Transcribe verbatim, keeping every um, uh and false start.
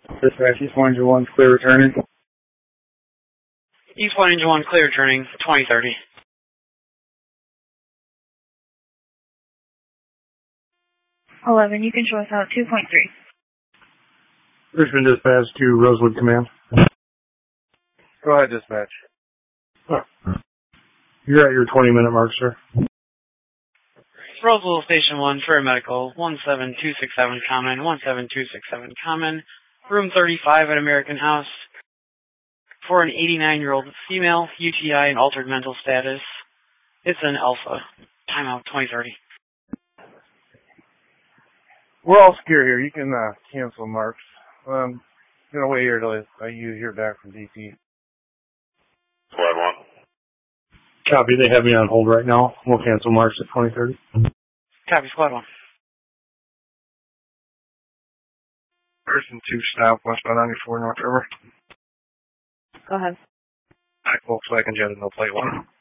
Dispatch, East one Angel one, clear returning. East one Angel one, clear returning, twenty thirty. eleven, you can show us out two point three. Richmond Dispatch to Rosewood Command. Go ahead, Dispatch. Oh. You're at your twenty minute mark, sir. Roseville Station one, for medical, one seven two six seven Common, one seven two six seven Common, room thirty-five at American House, for an eighty-nine-year-old female, U T I and altered mental status. It's an alpha. Timeout, twenty thirty. We're all secure here. You can uh, cancel marks. Um, I'm going to wait here till I you hear back from D C. Squad one. Copy, they have me on hold right now. We'll cancel marks at twenty thirty. Copy, squad one. Person two stop, westbound ninety-four North River. Go ahead. Volkswagen Jetta, no plate one.